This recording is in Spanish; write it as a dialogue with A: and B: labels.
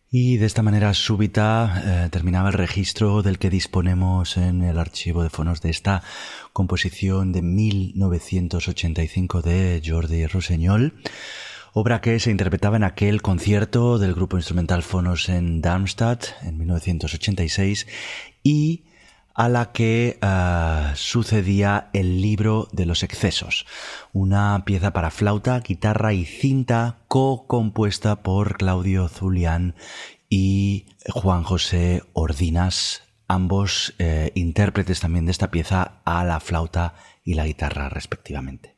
A: Y de esta manera súbita terminaba el registro del que disponemos en el archivo de fonos de esta composición de 1985 de Jordi Rossinyol, obra que se interpretaba en aquel concierto del grupo instrumental Fonos en Darmstadt en 1986 y a la que sucedía el libro de los excesos, una pieza para flauta, guitarra y cinta co-compuesta por Claudio Zulián y Juan José Ordinas, ambos intérpretes también de esta pieza a la flauta y la guitarra respectivamente.